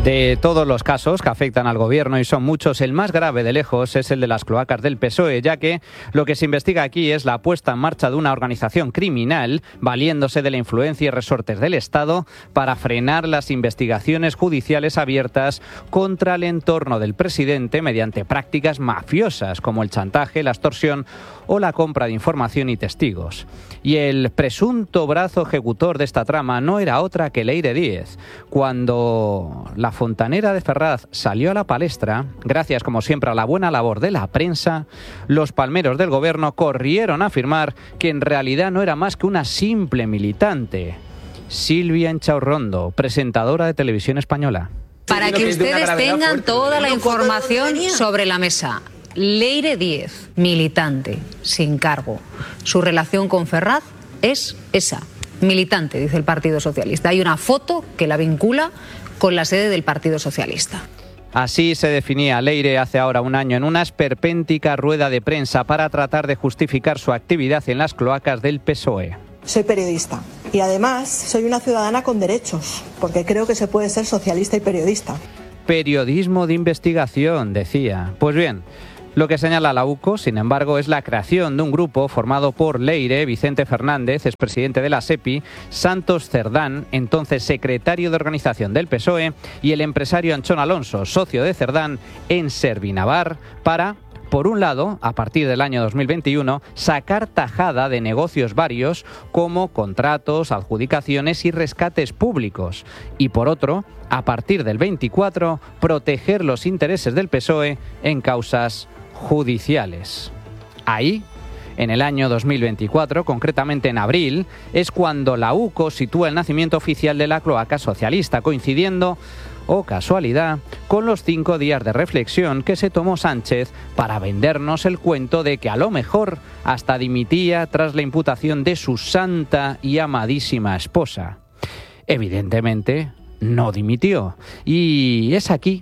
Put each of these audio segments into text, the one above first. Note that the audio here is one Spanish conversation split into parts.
De todos los casos que afectan al gobierno, y son muchos, el más grave de lejos es el de las cloacas del PSOE, ya que lo que se investiga aquí es la puesta en marcha de una organización criminal valiéndose de la influencia y resortes del Estado para frenar las investigaciones judiciales abiertas contra el entorno del presidente mediante prácticas mafiosas como el chantaje, la extorsión o la compra de información y testigos. Y el presunto brazo ejecutor de esta trama no era otra que Leire Díez. Cuando la fontanera de Ferraz salió a la palestra, gracias como siempre a la buena labor de la prensa, los palmeros del gobierno corrieron a afirmar que en realidad no era más que una simple militante. Silvia Inchaurrondo, presentadora de Televisión Española. Para que ustedes tengan toda la información sobre la mesa. Leire Díez, militante, sin cargo. Su relación con Ferraz es esa, militante, dice el Partido Socialista. Hay una foto que la vincula con la sede del Partido Socialista. Así se definía Leire hace ahora un año en una esperpéntica rueda de prensa para tratar de justificar su actividad en las cloacas del PSOE. Soy periodista y además soy una ciudadana con derechos, porque creo que se puede ser socialista y periodista. Periodismo de investigación, decía. Pues bien, lo que señala la UCO, sin embargo, es la creación de un grupo formado por Leire, Vicente Fernández, expresidente de la SEPI, Santos Cerdán, entonces secretario de organización del PSOE, y el empresario Anchón Alonso, socio de Cerdán, en Servinavar, para, por un lado, a partir del año 2021, sacar tajada de negocios varios como contratos, adjudicaciones y rescates públicos. Y por otro, a partir del 24, proteger los intereses del PSOE en causas judiciales. Ahí, en el año 2024, concretamente en abril, es cuando la UCO sitúa el nacimiento oficial de la cloaca socialista, coincidiendo, oh casualidad, con los 5 días de reflexión que se tomó Sánchez para vendernos el cuento de que a lo mejor hasta dimitía tras la imputación de su santa y amadísima esposa. Evidentemente, no dimitió. Y es aquí,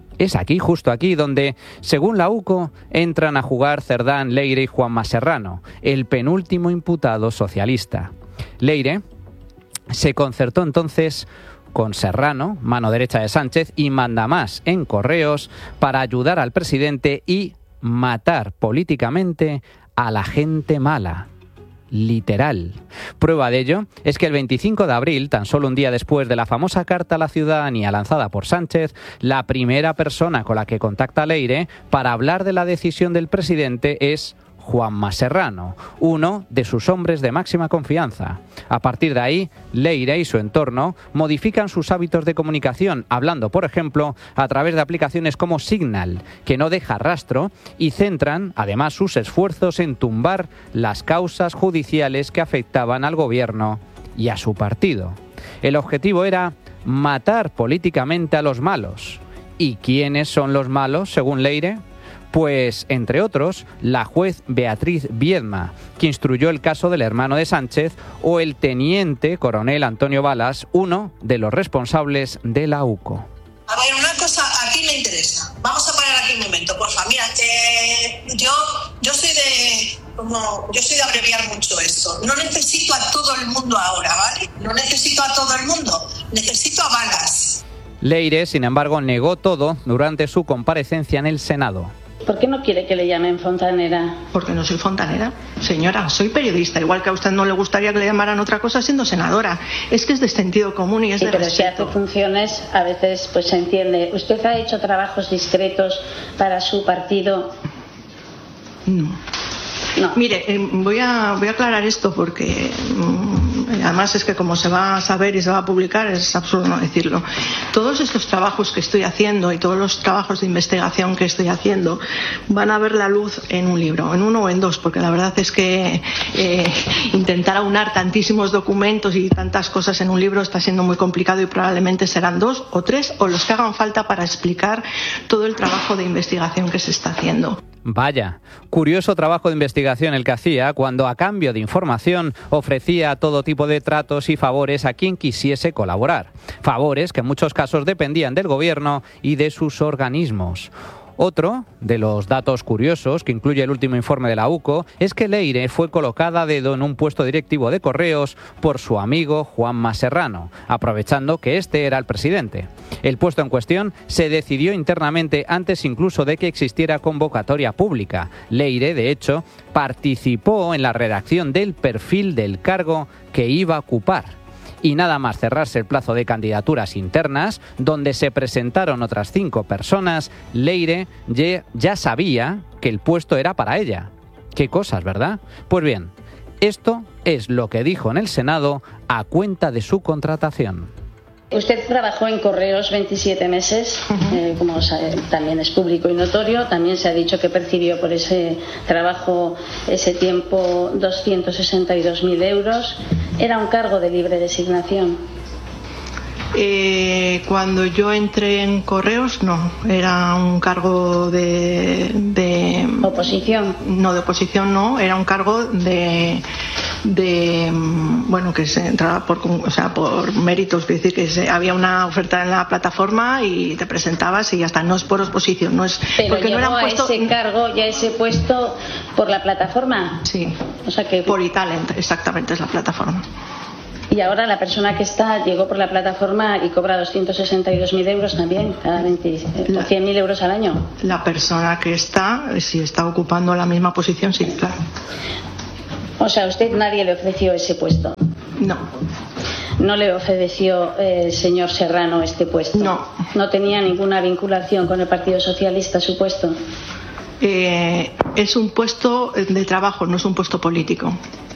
justo aquí, donde, según la UCO, entran a jugar Cerdán, Leire y Juanma Serrano, el penúltimo imputado socialista. Leire se concertó entonces con Serrano, mano derecha de Sánchez, y mandamás en Correos para ayudar al presidente y matar políticamente a la gente mala. Literal. Prueba de ello es que el 25 de abril, tan solo un día después de la famosa carta a la ciudadanía lanzada por Sánchez, la primera persona con la que contacta Leire para hablar de la decisión del presidente es Juanma Serrano, uno de sus hombres de máxima confianza. A partir de ahí, Leire y su entorno modifican sus hábitos de comunicación, hablando, por ejemplo, a través de aplicaciones como Signal, que no deja rastro, y centran, además, sus esfuerzos en tumbar las causas judiciales que afectaban al gobierno y a su partido. El objetivo era matar políticamente a los malos. ¿Y quiénes son los malos, según Leire? Pues, entre otros, la juez Beatriz Viedma, que instruyó el caso del hermano de Sánchez, o el teniente coronel Antonio Balas, uno de los responsables de la UCO. A ver, una cosa aquí me interesa. Vamos a parar aquí un momento, por favor. Mira, yo soy de abreviar mucho esto. No necesito a todo el mundo ahora, ¿vale? No necesito a todo el mundo. Necesito a Balas. Leire, sin embargo, negó todo durante su comparecencia en el Senado. ¿Por qué no quiere que le llamen fontanera? Porque no soy fontanera, señora, soy periodista, igual que a usted no le gustaría que le llamaran otra cosa siendo senadora. Es que es de sentido común y es de respeto. Pero si hace funciones, a veces pues se entiende. ¿Usted ha hecho trabajos discretos para su partido? No. Mire, voy a aclarar esto porque además es que como se va a saber y se va a publicar es absurdo no decirlo. Todos estos trabajos que estoy haciendo y todos los trabajos de investigación que estoy haciendo van a ver la luz en un libro, en uno o en dos, porque la verdad es que intentar aunar tantísimos documentos y tantas cosas en un libro está siendo muy complicado y probablemente serán 2 o 3 o los que hagan falta para explicar todo el trabajo de investigación que se está haciendo. Vaya, curioso trabajo de investigación el que hacía cuando a cambio de información ofrecía todo tipo de tratos y favores a quien quisiese colaborar. Favores que en muchos casos dependían del gobierno y de sus organismos. Otro de los datos curiosos que incluye el último informe de la UCO es que Leire fue colocada a dedo en un puesto directivo de Correos por su amigo Juanma Serrano, aprovechando que este era el presidente. El puesto en cuestión se decidió internamente antes incluso de que existiera convocatoria pública. Leire, de hecho, participó en la redacción del perfil del cargo que iba a ocupar. Y nada más cerrarse el plazo de candidaturas internas, donde se presentaron otras 5 personas, Leire ya sabía que el puesto era para ella. Qué cosas, ¿verdad? Pues bien, esto es lo que dijo en el Senado a cuenta de su contratación. Usted trabajó en Correos 27 meses, como también es público y notorio. También se ha dicho que percibió por ese trabajo, ese tiempo, 262.000 euros. ¿Era un cargo de libre designación? Cuando yo entré en Correos, no. Era un cargo de ¿Oposición? No, de oposición no. Era un cargo bueno, que se entraba por méritos, es decir, que había una oferta en la plataforma y te presentabas y ya está. No es por oposición, no es. Pero porque llegó no era un puesto... a ese cargo, ya ese puesto por la plataforma. Sí. O sea que por iTalent, exactamente, es la plataforma. Y ahora la persona que llegó por la plataforma y cobra 262.000 euros también, cada 100.000 euros al año. La persona que si está ocupando la misma posición, sí, claro. O sea, ¿usted nadie le ofreció ese puesto? No. ¿No le ofreció el señor Serrano este puesto? No. ¿No tenía ninguna vinculación con el Partido Socialista su puesto? Es un puesto de trabajo, no es un puesto político.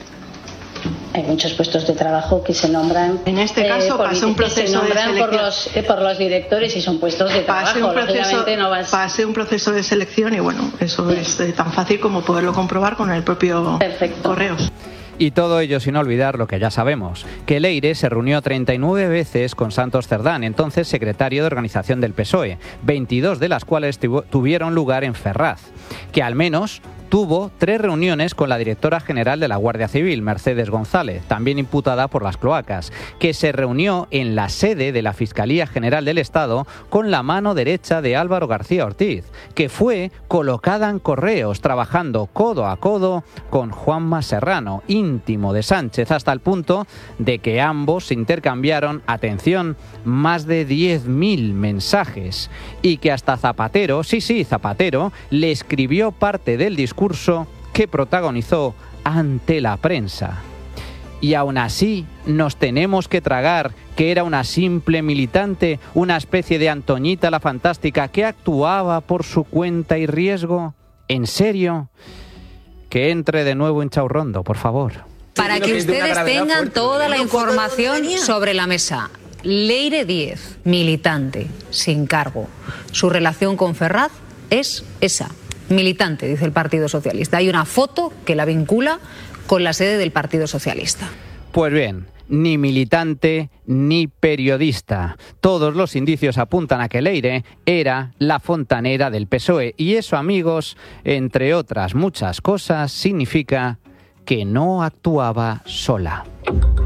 Hay muchos puestos de trabajo que se nombran. En este caso pasé un proceso de selección por los directores y son puestos de trabajo. Pasé un proceso de selección y bueno, eso es tan fácil como poderlo comprobar con el propio Correos. Y todo ello sin olvidar lo que ya sabemos, que Leire se reunió 39 veces con Santos Cerdán, entonces secretario de organización del PSOE, 22 de las cuales tuvieron lugar en Ferraz, que al menos tuvo 3 reuniones con la directora general de la Guardia Civil, Mercedes González, también imputada por las cloacas, que se reunió en la sede de la Fiscalía General del Estado con la mano derecha de Álvaro García Ortiz, que fue colocada en Correos, trabajando codo a codo con Juanma Serrano, íntimo de Sánchez, hasta el punto de que ambos se intercambiaron, atención, más de 10.000 mensajes, y que hasta Zapatero, Zapatero, le escribió parte del discurso que protagonizó ante la prensa. Y aún así nos tenemos que tragar que era una simple militante, una especie de Antoñita la Fantástica que actuaba por su cuenta y riesgo. ¿En serio? Que entre de nuevo en Chaurrondo, por favor. Para que ustedes tengan toda la información sobre la mesa. Leire Díez, militante, sin cargo. Su relación con Ferraz es esa. Militante, dice el Partido Socialista. Hay una foto que la vincula con la sede del Partido Socialista. Pues bien, ni militante ni periodista. Todos los indicios apuntan a que Leire era la fontanera del PSOE. Y eso, amigos, entre otras muchas cosas, significa que no actuaba sola.